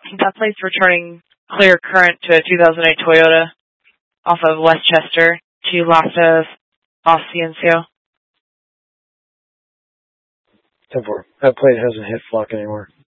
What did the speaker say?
That plate's returning clear current to a 2008 Toyota off of Westchester to Lasta off Ciencio. 10-4. That plate hasn't hit flock anymore.